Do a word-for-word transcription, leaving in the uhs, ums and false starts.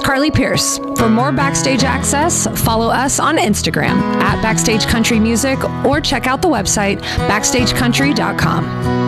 Carly Pierce. For more backstage access, follow us on Instagram at Backstage Country Music or check out the website backstage country dot com.